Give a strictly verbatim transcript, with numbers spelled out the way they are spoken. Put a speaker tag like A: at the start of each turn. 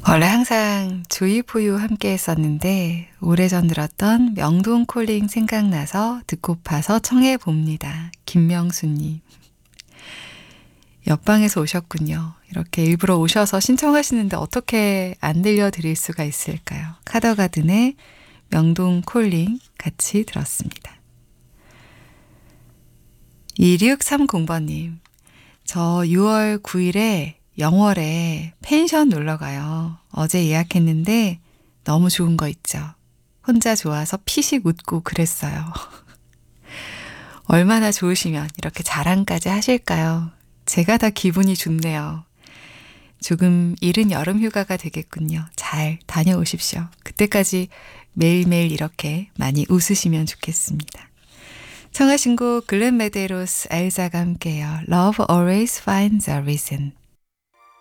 A: 원래 항상 조이포유 함께 했었는데 오래전 들었던 명동 콜링 생각나서 듣고파서 청해봅니다. 김명수님. 옆방에서 오셨군요. 이렇게 일부러 오셔서 신청하시는데 어떻게 안 들려드릴 수가 있을까요? 카더가든의 명동 콜링 같이 들었습니다. 이육삼공번님. 저 유월 구일에 영월에 펜션 놀러 가요. 어제 예약했는데 너무 좋은 거 있죠. 혼자 좋아서 피식 웃고 그랬어요. 얼마나 좋으시면 이렇게 자랑까지 하실까요? 제가 다 기분이 좋네요. 조금 이른 여름 휴가가 되겠군요. 잘 다녀오십시오. 그때까지 매일매일 이렇게 많이 웃으시면 좋겠습니다. 청하신 곡 글렌 메데로스 엘자가 함께해요. Love always finds a reason.